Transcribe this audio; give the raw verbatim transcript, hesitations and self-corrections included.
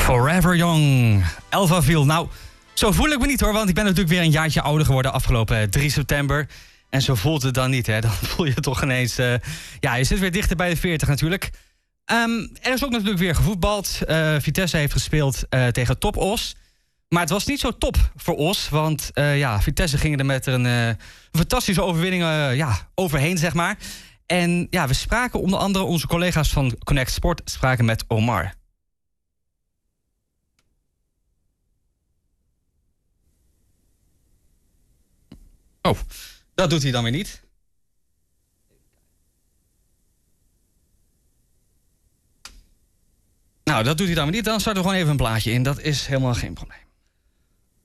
Forever Young, Elvaville. Nou, zo voel ik me niet hoor, want ik ben natuurlijk weer een jaartje ouder geworden afgelopen drie september. En zo voelt het dan niet, hè. Dan voel je toch ineens... Uh, ja, je zit weer dichter bij de veertig natuurlijk. Um, er is ook natuurlijk weer gevoetbald. Uh, Vitesse heeft gespeeld uh, tegen Top Os. Maar het was niet zo top voor Os, want uh, ja, Vitesse ging er met een, uh, een fantastische overwinning uh, ja, overheen, zeg maar. En ja, we spraken onder andere, onze collega's van Connect Sport spraken met Omar. Oh, dat doet hij dan weer niet. Nou, dat doet hij dan weer niet. Dan starten we gewoon even een plaatje in. Dat is helemaal geen probleem.